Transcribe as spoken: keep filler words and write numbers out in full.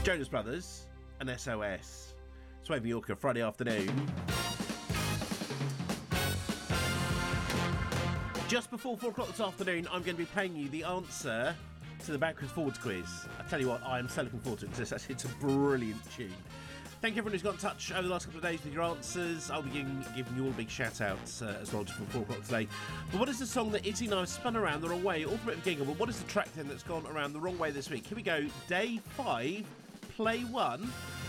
Jonas Brothers and S O S. Sway Mallorca, Friday afternoon. Just before four o'clock this afternoon, I'm going to be playing you the answer to the backwards forwards quiz. I tell you what, I am so looking forward to it because it's, it's a brilliant tune. Thank you everyone who's got in touch over the last couple of days with your answers. I'll be giving, giving you all big shout outs uh, as well just before four o'clock today. But what is the song that Itzy and I have spun around the wrong way? All for a bit of giggle, but what is the track then that's gone around the wrong way this week? Here we go. Day five, play one.